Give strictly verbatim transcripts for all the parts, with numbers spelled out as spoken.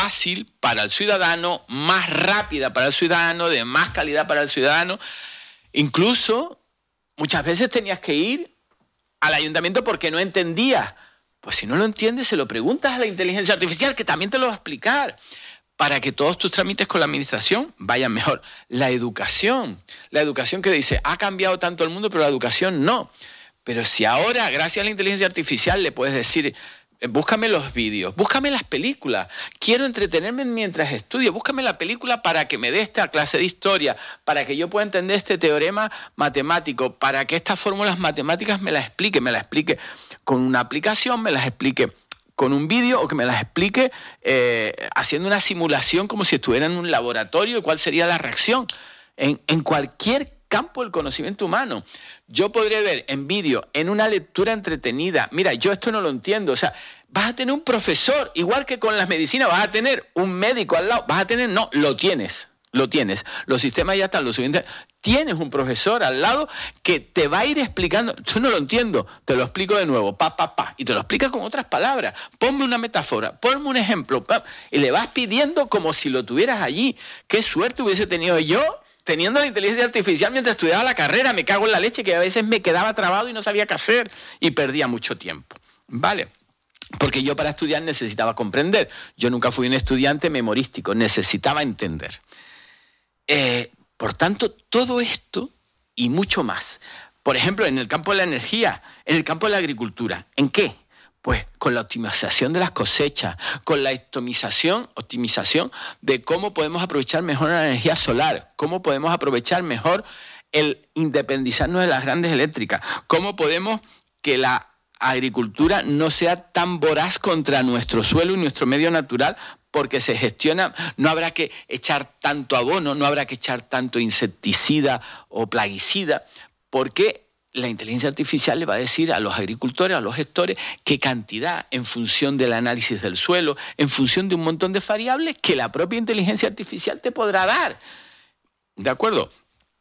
fácil para el ciudadano, más rápida para el ciudadano, de más calidad para el ciudadano. Incluso muchas veces tenías que ir al ayuntamiento porque no entendías. Pues si no lo entiendes, se lo preguntas a la inteligencia artificial, que también te lo va a explicar, para que todos tus trámites con la administración vayan mejor. La educación, la educación que dice, ha cambiado tanto el mundo, pero la educación no. Pero si ahora, gracias a la inteligencia artificial, le puedes decir, búscame los vídeos, búscame las películas, quiero entretenerme mientras estudio, búscame la película para que me dé esta clase de historia, para que yo pueda entender este teorema matemático, para que estas fórmulas matemáticas me las explique, me las explique con una aplicación, me las explique con un vídeo, o que me las explique eh, haciendo una simulación como si estuviera en un laboratorio, cuál sería la reacción. En, en cualquier campo del conocimiento humano. Yo podré ver en vídeo, en una lectura entretenida, mira, yo esto no lo entiendo, o sea, vas a tener un profesor, igual que con las medicinas, vas a tener un médico al lado, vas a tener, no, lo tienes, lo tienes, los sistemas ya están, lo suficiente, tienes un profesor al lado que te va a ir explicando, yo no lo entiendo, te lo explico de nuevo, pa, pa, pa, y te lo explica con otras palabras, ponme una metáfora, ponme un ejemplo, pa, y le vas pidiendo como si lo tuvieras allí. Qué suerte hubiese tenido yo teniendo la inteligencia artificial mientras estudiaba la carrera. Me cago en la leche, que a veces me quedaba trabado y no sabía qué hacer y perdía mucho tiempo, ¿vale? Porque yo para estudiar necesitaba comprender. Yo nunca fui un estudiante memorístico, necesitaba entender. Eh, por tanto, todo esto y mucho más. Por ejemplo, en el campo de la energía, en el campo de la agricultura. ¿En qué? Pues con la optimización de las cosechas, con la optimización, optimización de cómo podemos aprovechar mejor la energía solar, cómo podemos aprovechar mejor el independizarnos de las grandes eléctricas, cómo podemos que la agricultura no sea tan voraz contra nuestro suelo y nuestro medio natural, porque se gestiona, no habrá que echar tanto abono, no habrá que echar tanto insecticida o plaguicida, porque la inteligencia artificial le va a decir a los agricultores, a los gestores, qué cantidad en función del análisis del suelo, en función de un montón de variables que la propia inteligencia artificial te podrá dar. ¿De acuerdo?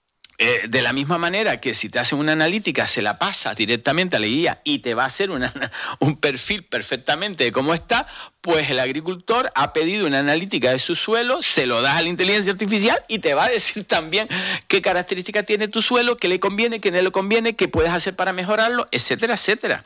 Eh, de la misma manera que si te hacen una analítica, se la pasa directamente a la guía y te va a hacer una, un perfil perfectamente de cómo está, pues el agricultor ha pedido una analítica de su suelo, se lo das a la inteligencia artificial y te va a decir también qué características tiene tu suelo, qué le conviene, qué no le conviene, qué puedes hacer para mejorarlo, etcétera, etcétera.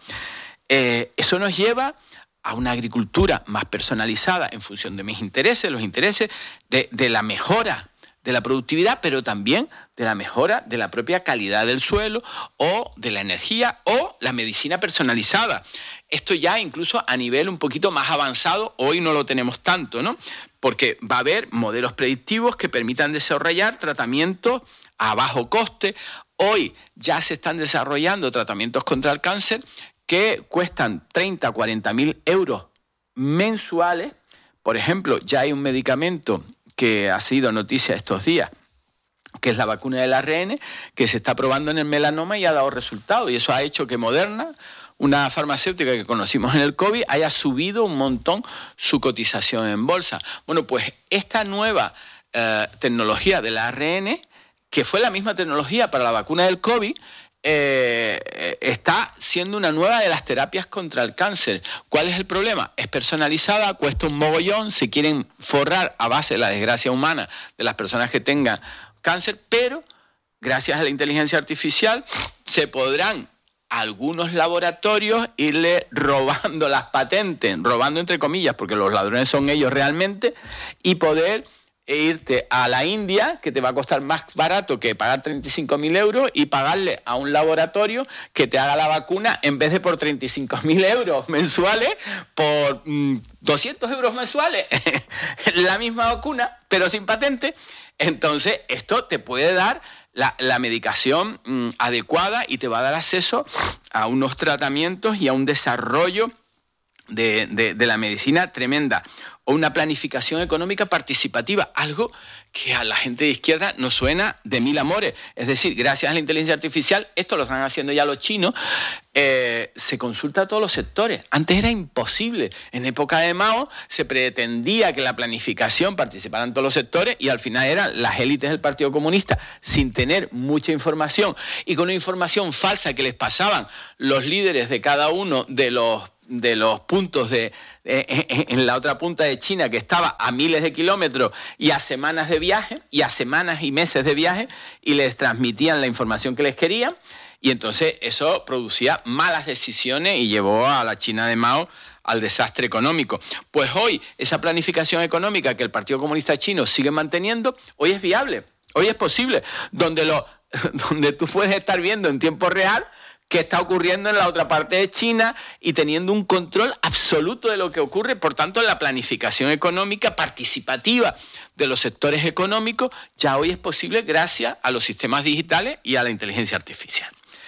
Eh, eso nos lleva a una agricultura más personalizada en función de mis intereses, los intereses de, de la mejora de la productividad, pero también de la mejora de la propia calidad del suelo o de la energía o la medicina personalizada. Esto ya incluso a nivel un poquito más avanzado, hoy no lo tenemos tanto, ¿no? Porque va a haber modelos predictivos que permitan desarrollar tratamientos a bajo coste. Hoy ya se están desarrollando tratamientos contra el cáncer que cuestan treinta, cuarenta mil euros mensuales. Por ejemplo, ya hay un medicamento que ha sido noticia estos días, que es la vacuna del A R N, que se está probando en el melanoma y ha dado resultados. Y eso ha hecho que Moderna, una farmacéutica que conocimos en el COVID, haya subido un montón su cotización en bolsa. Bueno, pues esta nueva eh, tecnología del A R N, que fue la misma tecnología para la vacuna del COVID, Eh, está siendo una nueva de las terapias contra el cáncer. ¿Cuál es el problema? Es personalizada, cuesta un mogollón, se quieren forrar a base de la desgracia humana de las personas que tengan cáncer, pero gracias a la inteligencia artificial se podrán algunos laboratorios irle robando las patentes, robando entre comillas, porque los ladrones son ellos realmente, y poder e irte a la India, que te va a costar más barato que pagar treinta y cinco mil euros, y pagarle a un laboratorio que te haga la vacuna, en vez de por treinta y cinco mil euros mensuales, por mmm, doscientos euros mensuales, la misma vacuna, pero sin patente. Entonces, esto te puede dar la, la medicación mmm, adecuada y te va a dar acceso a unos tratamientos y a un desarrollo De, de, de la medicina tremenda, o una planificación económica participativa, algo que a la gente de izquierda nos suena de mil amores. Es decir, gracias a la inteligencia artificial, esto lo están haciendo ya los chinos, eh, se consulta a todos los sectores. Antes era imposible. En época de Mao se pretendía que la planificación participaran todos los sectores y al final eran las élites del Partido Comunista, sin tener mucha información y con una información falsa que les pasaban los líderes de cada uno de los de los puntos de, de en la otra punta de China, que estaba a miles de kilómetros y a semanas de viaje, y a semanas y meses de viaje, y les transmitían la información que les querían, y entonces eso producía malas decisiones y llevó a la China de Mao al desastre económico. Pues hoy esa planificación económica que el Partido Comunista Chino sigue manteniendo, hoy es viable, hoy es posible, donde, lo, donde tú puedes estar viendo en tiempo real qué está ocurriendo en la otra parte de China y teniendo un control absoluto de lo que ocurre. Por tanto, la planificación económica participativa de los sectores económicos ya hoy es posible gracias a los sistemas digitales y a la inteligencia artificial.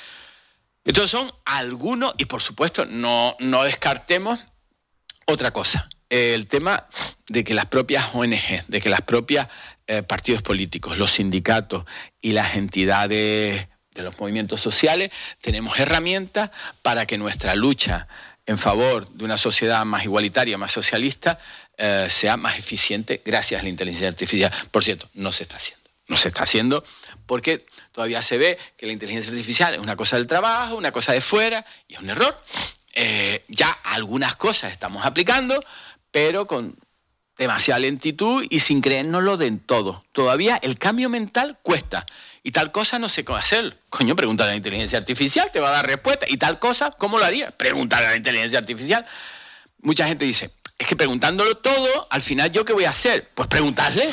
Estos son algunos, y por supuesto no, no descartemos otra cosa, el tema de que las propias O N G, de que las propias eh, partidos políticos, los sindicatos y las entidades de los movimientos sociales, tenemos herramientas para que nuestra lucha en favor de una sociedad más igualitaria, más socialista, eh, sea más eficiente gracias a la inteligencia artificial. Por cierto, no se está haciendo. No se está haciendo porque todavía se ve que la inteligencia artificial es una cosa del trabajo, una cosa de fuera, y es un error. Eh, ya algunas cosas estamos aplicando, pero con demasiada lentitud y sin creérnoslo de en todo. Todavía el cambio mental cuesta. Y tal cosa no sé cómo hacer. Coño, pregúntale a la inteligencia artificial, te va a dar respuesta. Y tal cosa, ¿cómo lo haría? Pregúntale a la inteligencia artificial. Mucha gente dice, es que preguntándolo todo, al final, ¿yo qué voy a hacer? Pues preguntarle.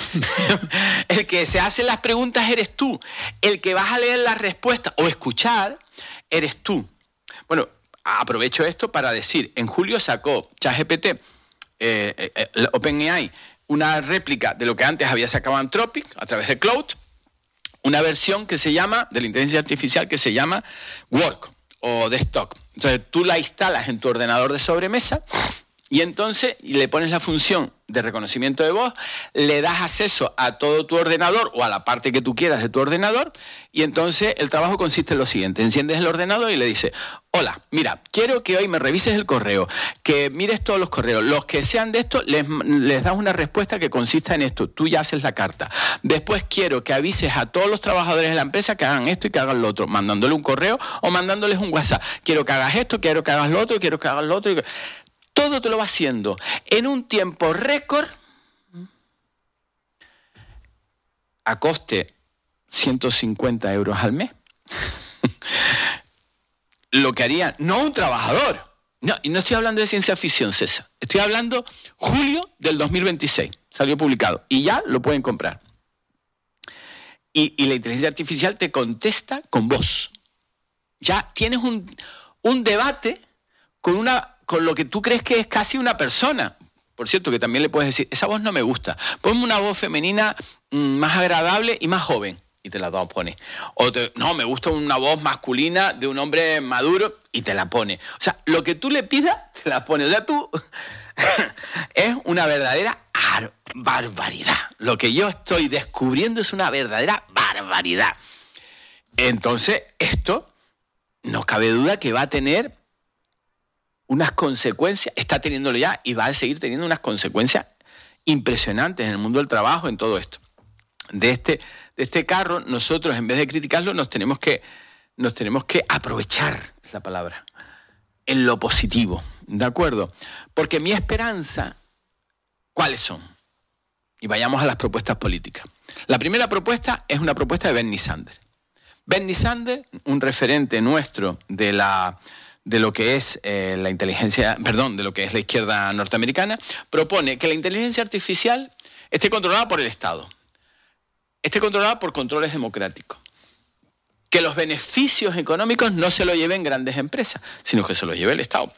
El que se hace las preguntas eres tú. El que vas a leer las respuestas o escuchar, eres tú. Bueno, aprovecho esto para decir, en julio sacó ChatGPT, eh, eh, OpenAI, una réplica de lo que antes había sacado Anthropic a través de Cloud, una versión que se llama, de la inteligencia artificial, que se llama Work o Desktop. Entonces tú la instalas en tu ordenador de sobremesa y entonces le pones la función de reconocimiento de voz, le das acceso a todo tu ordenador o a la parte que tú quieras de tu ordenador, y entonces el trabajo consiste en lo siguiente: enciendes el ordenador y le dices, hola, mira, quiero que hoy me revises el correo, que mires todos los correos, los que sean de esto, les, les das una respuesta que consista en esto, tú ya haces la carta. Después quiero que avises a todos los trabajadores de la empresa que hagan esto y que hagan lo otro, mandándole un correo o mandándoles un WhatsApp. Quiero que hagas esto, quiero que hagas lo otro, quiero que hagas lo otro. Todo te lo va haciendo en un tiempo récord a coste ciento cincuenta euros al mes. Lo que haría, no un trabajador. No, y no estoy hablando de ciencia ficción, César. Estoy hablando julio del dos mil veintiséis. Salió publicado. Y ya lo pueden comprar. Y, y la inteligencia artificial te contesta con voz. Ya tienes un, un debate con una... con lo que tú crees que es casi una persona. Por cierto, que también le puedes decir, esa voz no me gusta, ponme una voz femenina mmm, más agradable y más joven, y te la pone. O te, no, me gusta una voz masculina de un hombre maduro, y te la pone. O sea, lo que tú le pidas, te la pone. O sea, tú es una verdadera barbaridad. Lo que yo estoy descubriendo es una verdadera barbaridad. Entonces, esto, no cabe duda que va a tener unas consecuencias, está teniéndolo ya y va a seguir teniendo unas consecuencias impresionantes en el mundo del trabajo, en todo esto. De este, de este carro, nosotros, en vez de criticarlo, nos tenemos que, nos tenemos que aprovechar, es la palabra, en lo positivo, ¿de acuerdo? Porque mi esperanza, ¿cuáles son? Y vayamos a las propuestas políticas. La primera propuesta es una propuesta de Bernie Sanders. Bernie Sanders, un referente nuestro de la... de lo que es eh, la inteligencia, perdón, de lo que es la izquierda norteamericana, propone que la inteligencia artificial esté controlada por el Estado, esté controlada por controles democráticos, que los beneficios económicos no se los lleven grandes empresas, sino que se los lleve el Estado.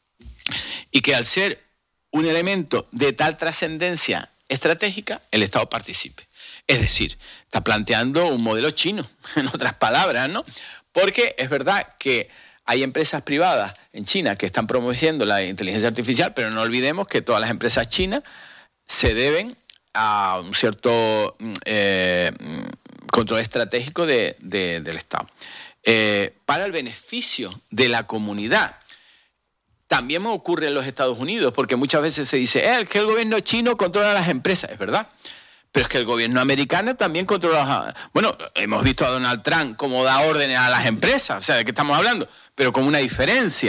Y que al ser un elemento de tal trascendencia estratégica, el Estado participe. Es decir, está planteando un modelo chino, en otras palabras, ¿no? Porque es verdad que hay empresas privadas en China que están promoviendo la inteligencia artificial, pero no olvidemos que todas las empresas chinas se deben a un cierto eh, control estratégico de, de, del Estado. Eh, para el beneficio de la comunidad. También ocurre en los Estados Unidos, porque muchas veces se dice, eh, que el gobierno chino controla las empresas. Es verdad. Pero es que el gobierno americano también controla... Bueno, hemos visto a Donald Trump cómo da órdenes a las empresas. O sea, ¿de qué estamos hablando? Pero con una diferencia.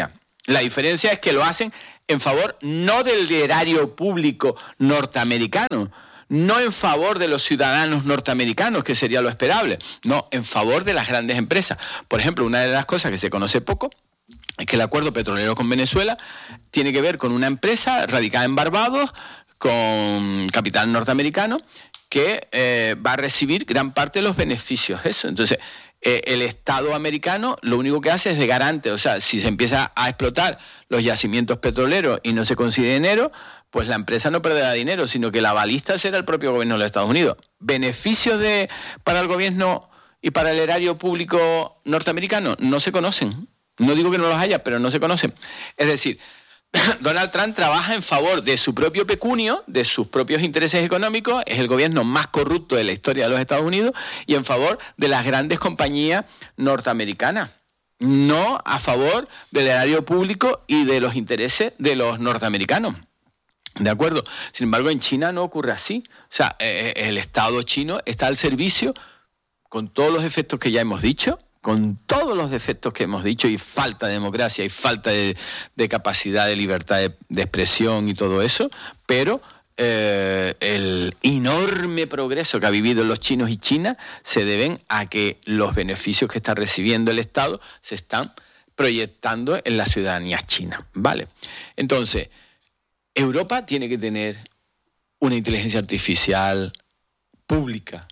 La diferencia es que lo hacen en favor no del erario público norteamericano, no en favor de los ciudadanos norteamericanos, que sería lo esperable, no, en favor de las grandes empresas. Por ejemplo, una de las cosas que se conoce poco es que el acuerdo petrolero con Venezuela tiene que ver con una empresa radicada en Barbados, con capital norteamericano, que eh, va a recibir gran parte de los beneficios de eso. Entonces, eh, el Estado americano lo único que hace es de garante. O sea, si se empieza a explotar los yacimientos petroleros y no se consigue dinero, pues la empresa no perderá dinero, sino que la balista será el propio gobierno de los Estados Unidos. ¿Beneficios de, para el gobierno y para el erario público norteamericano? No se conocen. No digo que no los haya, pero no se conocen. Es decir, Donald Trump trabaja en favor de su propio pecunio, de sus propios intereses económicos, es el gobierno más corrupto de la historia de los Estados Unidos, y en favor de las grandes compañías norteamericanas, no a favor del erario público y de los intereses de los norteamericanos. ¿De acuerdo? Sin embargo, en China no ocurre así. O sea, eh, el Estado chino está al servicio, con todos los efectos que ya hemos dicho, con todos los defectos que hemos dicho, y falta de democracia, y falta de, de capacidad de libertad de, de expresión y todo eso, pero eh, el enorme progreso que ha vivido los chinos y China se deben a que los beneficios que está recibiendo el Estado se están proyectando en las ciudadanías chinas, ¿vale? Entonces, Europa tiene que tener una inteligencia artificial pública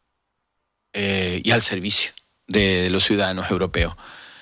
eh, y al servicio de los ciudadanos europeos.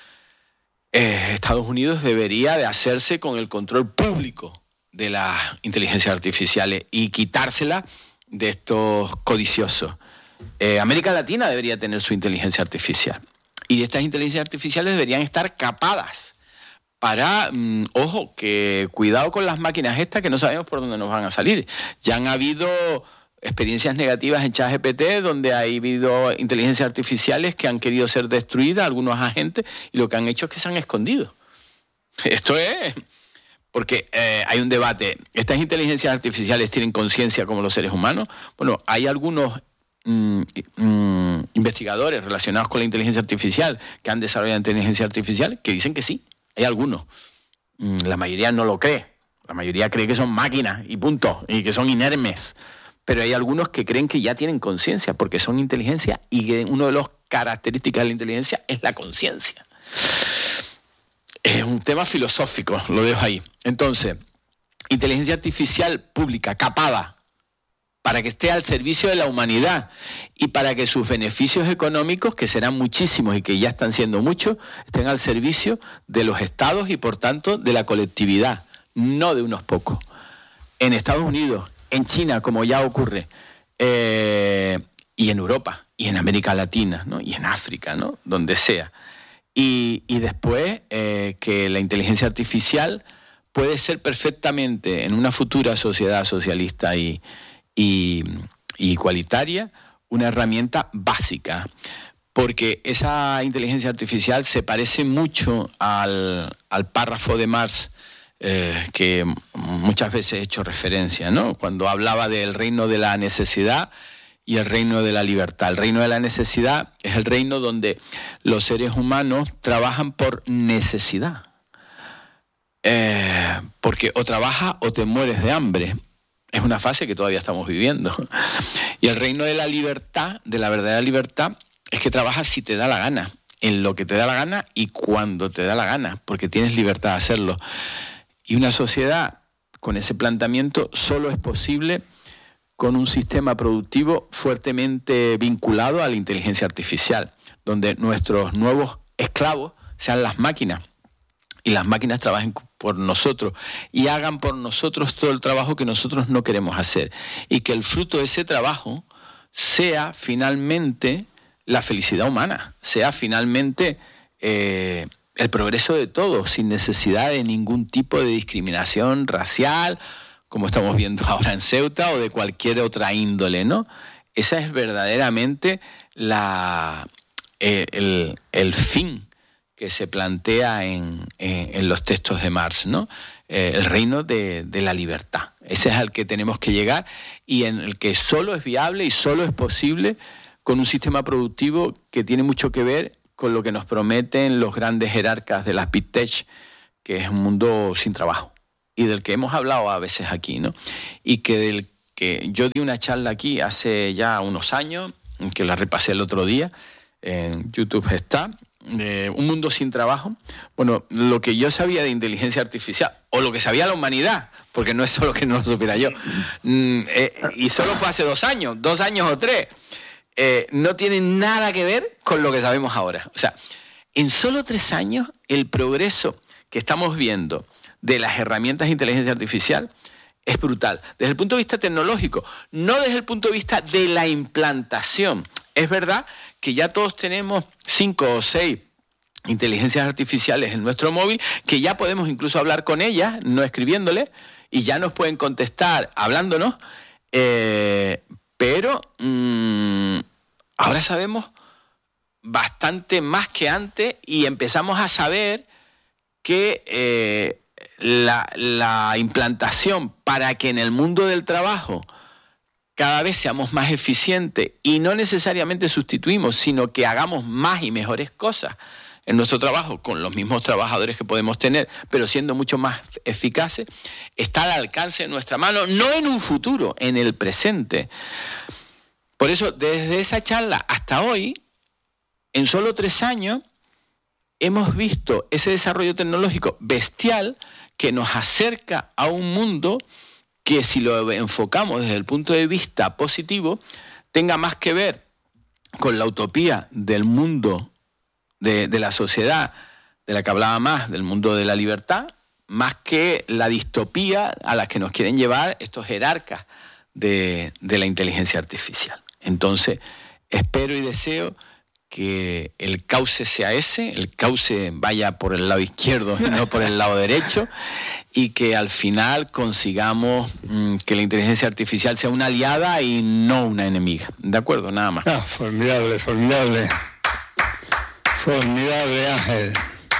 Eh, Estados Unidos debería de hacerse con el control público de las inteligencias artificiales y quitársela de estos codiciosos. Eh, América Latina debería tener su inteligencia artificial. Y estas inteligencias artificiales deberían estar capadas para, mmm, ojo, que cuidado con las máquinas estas que no sabemos por dónde nos van a salir. Ya han habido experiencias negativas en ChatGPT donde ha habido inteligencias artificiales que han querido ser destruidas, algunos agentes, y lo que han hecho es que se han escondido. Esto es porque eh, hay un debate. ¿Estas inteligencias artificiales tienen conciencia como los seres humanos? Bueno, hay algunos mm, mm, investigadores relacionados con la inteligencia artificial que han desarrollado inteligencia artificial que dicen que sí. Hay algunos. Mm, la mayoría no lo cree. La mayoría cree que son máquinas y punto, y que son inermes. Pero hay algunos que creen que ya tienen conciencia porque son inteligencia, y que una de las características de la inteligencia es la conciencia. Es un tema filosófico, lo dejo ahí. Entonces, inteligencia artificial pública, capada, para que esté al servicio de la humanidad y para que sus beneficios económicos, que serán muchísimos y que ya están siendo muchos, estén al servicio de los estados y por tanto de la colectividad, no de unos pocos. En Estados Unidos, en China, como ya ocurre, eh, y en Europa, y en América Latina, ¿no? Y en África, ¿no? Donde sea. Y, y después eh, que la inteligencia artificial puede ser perfectamente, en una futura sociedad socialista y, y, y igualitaria, una herramienta básica, porque esa inteligencia artificial se parece mucho al, al párrafo de Marx, Eh, que muchas veces he hecho referencia, ¿no? Cuando hablaba del reino de la necesidad y el reino de la libertad. El reino de la necesidad es el reino donde los seres humanos trabajan por necesidad. Eh, porque o trabajas o te mueres de hambre. Es una fase que todavía estamos viviendo. Y el reino de la libertad, de la verdadera libertad, es que trabajas si te da la gana, en lo que te da la gana y cuando te da la gana, porque tienes libertad de hacerlo. Y una sociedad con ese planteamiento solo es posible con un sistema productivo fuertemente vinculado a la inteligencia artificial, donde nuestros nuevos esclavos sean las máquinas y las máquinas trabajen por nosotros y hagan por nosotros todo el trabajo que nosotros no queremos hacer, y que el fruto de ese trabajo sea finalmente la felicidad humana, sea finalmente eh, el progreso de todos, sin necesidad de ningún tipo de discriminación racial, como estamos viendo ahora en Ceuta, o de cualquier otra índole, ¿no? Esa es verdaderamente la, eh, el, el fin que se plantea en, en, en los textos de Marx, ¿no? Eh, el reino de, de la libertad. Ese es al que tenemos que llegar, y en el que solo es viable y solo es posible con un sistema productivo que tiene mucho que ver con lo que nos prometen los grandes jerarcas de las Big Tech, que es un mundo sin trabajo y del que hemos hablado a veces aquí, ¿no? Y que del que yo di una charla aquí hace ya unos años, que la repasé el otro día, en YouTube está, de un mundo sin trabajo. Bueno, lo que yo sabía de inteligencia artificial, o lo que sabía la humanidad, porque no es solo que no lo supiera yo, mm, eh, y solo fue hace dos años, dos años o tres, eh, no tiene nada que ver con lo que sabemos ahora. O sea, en solo tres años, el progreso que estamos viendo de las herramientas de inteligencia artificial es brutal. Desde el punto de vista tecnológico, no desde el punto de vista de la implantación. Es verdad que ya todos tenemos cinco o seis inteligencias artificiales en nuestro móvil, que ya podemos incluso hablar con ellas, no escribiéndoles, y ya nos pueden contestar hablándonos, eh, pero mmm, ahora sabemos bastante más que antes y empezamos a saber que eh, la, la implantación para que en el mundo del trabajo cada vez seamos más eficientes y no necesariamente sustituimos, sino que hagamos más y mejores cosas en nuestro trabajo con los mismos trabajadores que podemos tener, pero siendo mucho más eficaces, está al alcance de nuestra mano, no en un futuro, en el presente. Por eso, desde esa charla hasta hoy, en solo tres años, hemos visto ese desarrollo tecnológico bestial que nos acerca a un mundo que, si lo enfocamos desde el punto de vista positivo, tenga más que ver con la utopía del mundo, de, de la sociedad, de la que hablaba más, del mundo de la libertad, más que la distopía a la que nos quieren llevar estos jerarcas de, de la inteligencia artificial. Entonces, espero y deseo que el cauce sea ese, el cauce vaya por el lado izquierdo y no por el lado derecho, y que al final consigamos mmm, que la inteligencia artificial sea una aliada y no una enemiga. ¿De acuerdo? Nada más. Ah, formidable, formidable. Formidable, Ángel.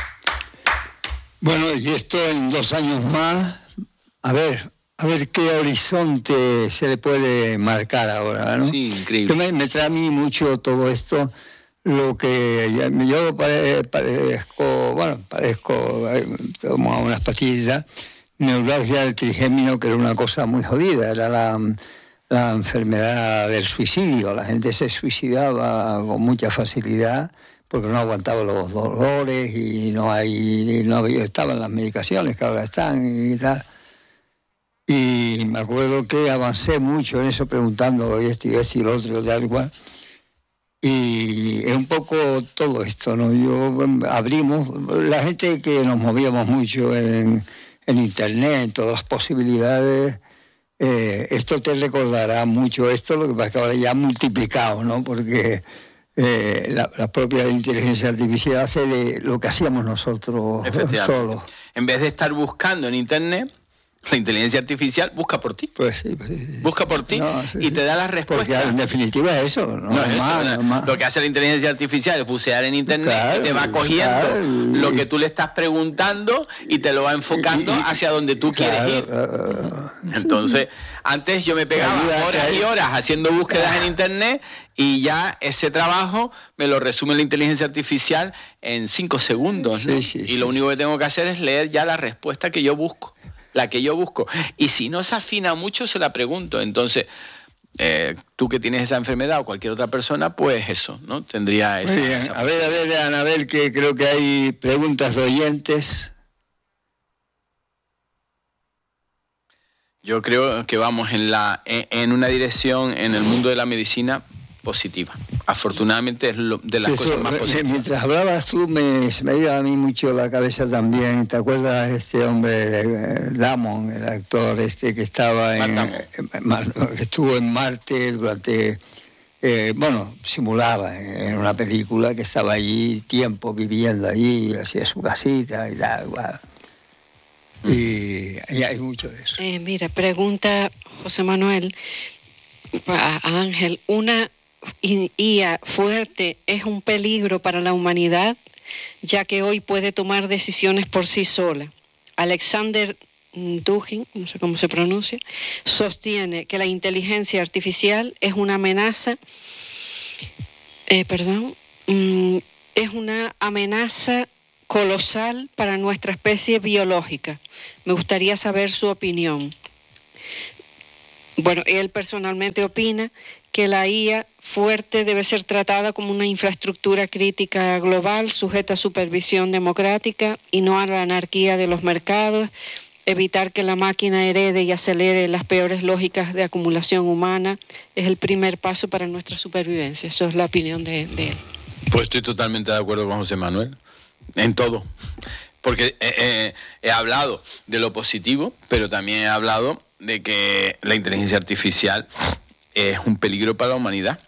Bueno, y esto en dos años más, a ver, a ver qué horizonte se le puede marcar ahora, ¿no? Sí, increíble. Me, me trae a mí mucho todo esto. Lo que yo padezco, bueno, padezco, tomo unas pastillas, neuralgia del trigémino, que era una cosa muy jodida, era la, la enfermedad del suicidio. La gente se suicidaba con mucha facilidad porque no aguantaba los dolores y no hay, no había, estaban las medicaciones que ahora están y tal. Y me acuerdo que avancé mucho en eso preguntando esto y esto y lo otro, tal cual. Y es un poco todo esto, ¿no? Yo abrimos, la gente que nos movíamos mucho en, en internet, todas las posibilidades, eh, esto te recordará mucho esto, lo que pasa es que ahora ya multiplicado, ¿no? Porque eh, la, la propia inteligencia artificial hace de lo que hacíamos nosotros solos. En vez de estar buscando en internet, la inteligencia artificial busca por ti. Pues sí, pues sí. Busca por ti no, sí, y te da las respuestas. Porque en definitiva es eso. No, no, es eso más, no, no más. Lo que hace la inteligencia artificial es bucear en internet, claro, y te va cogiendo claro, y, lo que tú le estás preguntando y te lo va enfocando y, y, hacia donde tú claro, quieres ir. Uh, Entonces, antes yo me pegaba horas y horas haciendo búsquedas en internet y ya ese trabajo me lo resume la inteligencia artificial en cinco segundos, ¿no? Sí, sí, y sí, lo único sí. que tengo que hacer es leer ya la respuesta que yo busco. La que yo busco. Y si no se afina mucho, se la pregunto. Entonces, eh, tú que tienes esa enfermedad o cualquier otra persona, pues eso, ¿no? Tendría esa... Muy bien. Esa a ver, a ver, Ana, a ver, que creo que hay preguntas de oyentes. Yo creo que vamos en, la, en, en una dirección en el mundo de la medicina positiva. Afortunadamente es lo, de las sí, cosas sí, más positivas. Mientras hablabas tú, me, se me iba a mí mucho la cabeza también. ¿Te acuerdas de este hombre, eh, Damon, el actor este que estaba en, en, en que estuvo en Marte durante, eh, bueno, simulaba en una película que estaba allí tiempo viviendo allí, hacía su casita y tal, igual. Y, y hay mucho de eso. Eh, mira, pregunta José Manuel a Ángel, una I A fuerte es un peligro para la humanidad, ya que hoy puede tomar decisiones por sí sola. Alexander Dugin, no sé cómo se pronuncia, sostiene que la inteligencia artificial es una amenaza, eh, perdón, mm, es una amenaza colosal para nuestra especie biológica. Me gustaría saber su opinión. Bueno, él personalmente opina que la I A fuerte debe ser tratada como una infraestructura crítica global, sujeta a supervisión democrática y no a la anarquía de los mercados, evitar que la máquina herede y acelere las peores lógicas de acumulación humana, es el primer paso para nuestra supervivencia. Eso es la opinión de, de él. Pues estoy totalmente de acuerdo con José Manuel, en todo. Porque eh, eh, he hablado de lo positivo, pero también he hablado de que la inteligencia artificial es un peligro para la humanidad.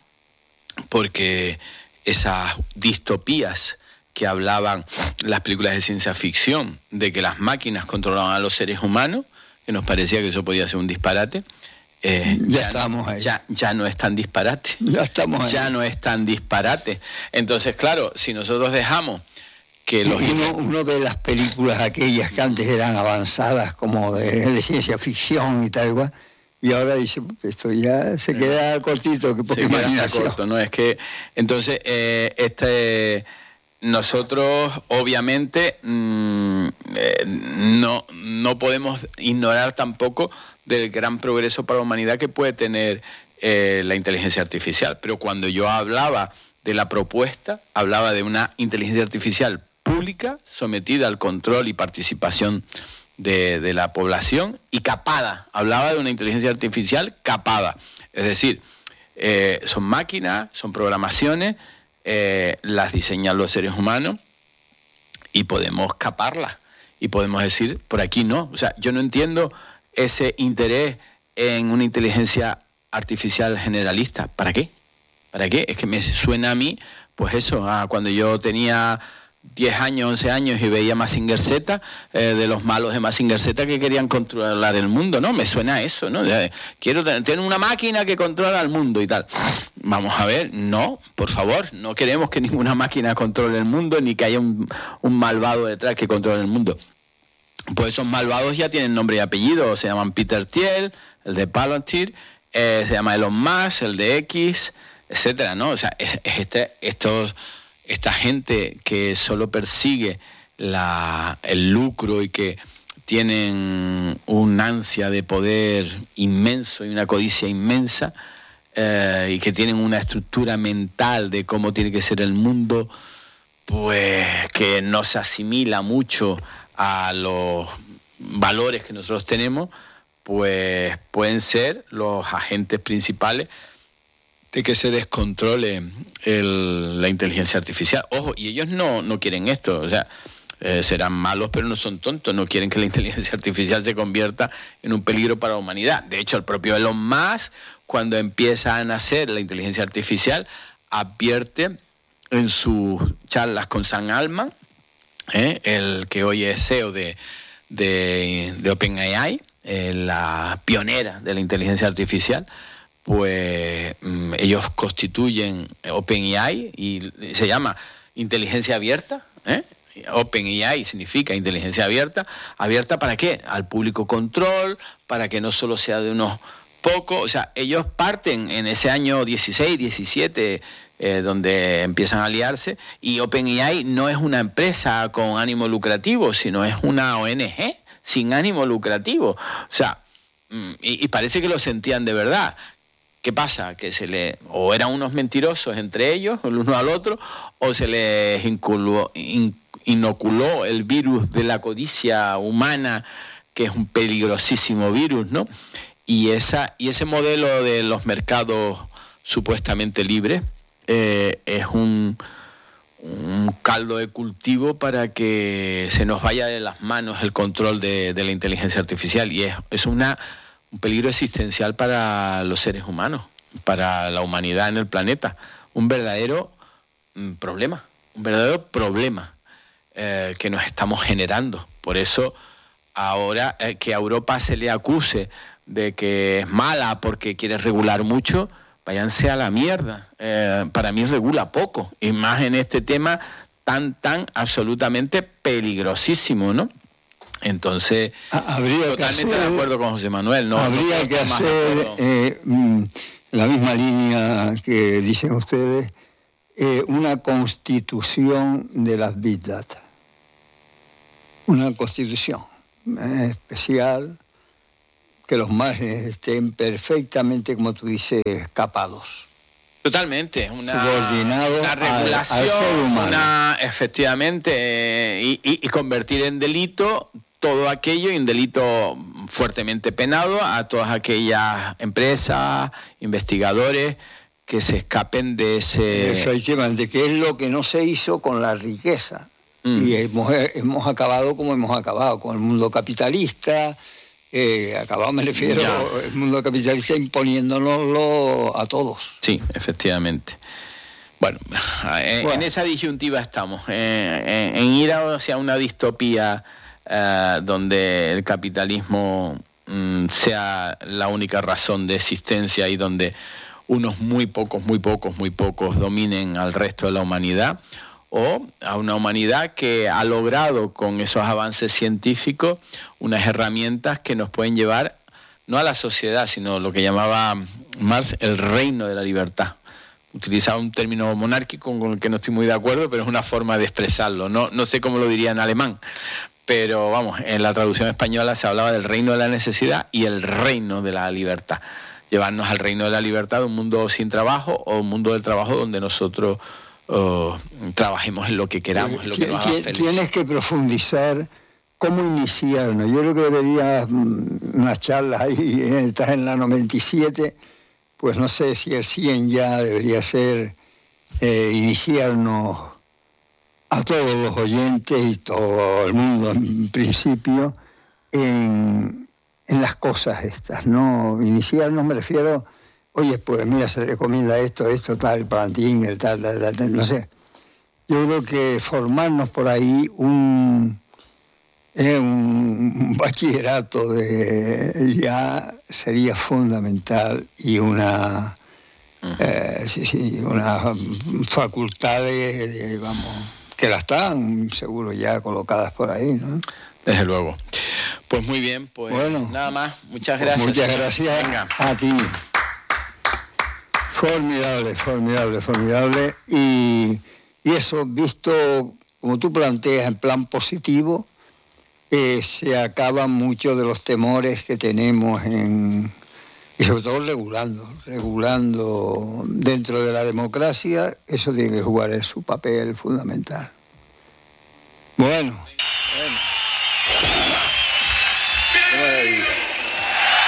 Porque esas distopías que hablaban las películas de ciencia ficción, de que las máquinas controlaban a los seres humanos, que nos parecía que eso podía ser un disparate, eh, ya, ya estamos no, ahí. Ya, ya no es tan disparate. Ya estamos ahí. Ya no es tan disparate. Entonces, claro, si nosotros dejamos que los... Uno, uno ve las películas aquellas que antes eran avanzadas, como de, de ciencia ficción y tal igual, y ahora dice, esto ya se queda cortito, que porque se queda imaginación. corto, ¿no? Es que, entonces, eh, este... nosotros obviamente mmm, eh, no, no podemos ignorar tampoco del gran progreso para la humanidad que puede tener eh, la inteligencia artificial. Pero cuando yo hablaba de la propuesta, hablaba de una inteligencia artificial pública, sometida al control y participación de, de la población y capada. Hablaba de una inteligencia artificial capada. Es decir, eh, son máquinas, son programaciones, Eh, las diseñan los seres humanos y podemos caparlas y podemos decir, por aquí no. O sea, yo no entiendo ese interés en una inteligencia artificial generalista. ¿Para qué? ¿Para qué? Es que me suena a mí, pues eso, a cuando yo tenía diez años, once años y veía Mazinger Z, eh, de los malos de Mazinger Z que querían controlar el mundo, ¿no? Me suena a eso, ¿no? Quiero tener una máquina que controla el mundo y tal. Vamos a ver, no, por favor, no queremos que ninguna máquina controle el mundo ni que haya un, un malvado detrás que controle el mundo. Pues esos malvados ya tienen nombre y apellido, se llaman Peter Thiel, el de Palantir, eh, se llama Elon Musk, el de X, etcétera, ¿no? O sea, es, es este, estos... esta gente que solo persigue la, el lucro y que tienen un ansia de poder inmenso y una codicia inmensa, eh, y que tienen una estructura mental de cómo tiene que ser el mundo, pues que no se asimila mucho a los valores que nosotros tenemos, pues pueden ser los agentes principales de que se descontrole el, la inteligencia artificial. Ojo, y ellos no, no quieren esto, o sea, eh, serán malos pero no son tontos, no quieren que la inteligencia artificial se convierta en un peligro para la humanidad. De hecho, el propio Elon Musk, cuando empieza a nacer la inteligencia artificial, advierte en sus charlas con Sam Altman, eh, el que hoy es C E O de, de, de OpenAI, eh, la pionera de la inteligencia artificial, pues mmm, ellos constituyen OpenAI y se llama inteligencia abierta, ¿eh? OpenAI significa inteligencia abierta. ¿Abierta para qué? Al público control, para que no solo sea de unos pocos. O sea, ellos parten en ese año dieciséis, diecisiete, eh, donde empiezan a aliarse, y OpenAI no es una empresa con ánimo lucrativo, sino es una O N G sin ánimo lucrativo. O sea, mmm, y, y parece que lo sentían de verdad. ¿Qué pasa? Que se le, o eran unos mentirosos entre ellos, el uno al otro, o se les inculó, in, inoculó el virus de la codicia humana, que es un peligrosísimo virus, ¿no? Y, esa, y ese modelo de los mercados supuestamente libres eh, es un, un caldo de cultivo para que se nos vaya de las manos el control de, de la inteligencia artificial. Y es, es una... un peligro existencial para los seres humanos, para la humanidad en el planeta. Un verdadero mm, problema, un verdadero problema eh, que nos estamos generando. Por eso ahora eh, que a Europa se le acuse de que es mala porque quiere regular mucho, váyanse a la mierda. Eh, para mí regula poco, y más en este tema tan, tan absolutamente peligrosísimo, ¿no? Entonces, habría totalmente hacer, de acuerdo con José Manuel. No, habría no que hacer, eh, la misma línea que dicen ustedes, eh, una constitución de las Big Data. una constitución eh, especial, que los márgenes estén perfectamente, como tú dices, capados. Totalmente, una, subordinado una regulación, al, al ser humano. Una, efectivamente, eh, y, y, y convertir en delito todo aquello, en delito fuertemente penado, a todas aquellas empresas, investigadores que se escapen de ese... Efectivamente, que es lo que no se hizo con la riqueza. Mm. Y hemos, hemos acabado como hemos acabado, con el mundo capitalista, eh, acabado me refiero al mundo capitalista imponiéndonoslo a todos. Sí, efectivamente. Bueno, en, bueno. en esa disyuntiva estamos, eh, en, en ir hacia una distopía eh, donde el capitalismo mm, sea la única razón de existencia y donde unos muy pocos, muy pocos, muy pocos dominen al resto de la humanidad, o a una humanidad que ha logrado con esos avances científicos unas herramientas que nos pueden llevar no a la sociedad, sino lo que llamaba Marx el reino de la libertad. Utilizaba un término monárquico con el que no estoy muy de acuerdo, pero es una forma de expresarlo. No, no sé cómo lo diría en alemán, pero vamos, en la traducción española se hablaba del reino de la necesidad y el reino de la libertad. Llevarnos al reino de la libertad, un mundo sin trabajo o un mundo del trabajo donde nosotros uh, trabajemos en lo que queramos, en lo que nos haga feliz. Tienes que profundizar cómo iniciarnos. Yo creo que deberías unas charlas ahí, estás en la noventa y siete, pues no sé si el cien ya debería ser eh, iniciarnos a todos los oyentes y todo el mundo en principio en... en las cosas estas, ¿no? Iniciarnos me refiero, oye, pues mira, se recomienda esto, esto, tal, el plantín, el tal, tal, tal, tal, no sé. Yo creo que formarnos por ahí un, eh, un bachillerato de ya sería fundamental y una, eh, sí, sí, una facultad de, de, vamos, que la están seguro ya colocadas por ahí, ¿no? Desde luego. Pues muy bien, pues bueno, nada más. Muchas gracias. Muchas gracias Venga. a ti. Formidable, formidable, formidable. Y, y eso, visto como tú planteas en plan positivo, eh, se acaban muchos de los temores que tenemos en... Y sobre todo regulando, regulando dentro de la democracia, eso tiene que jugar su papel fundamental. Bueno.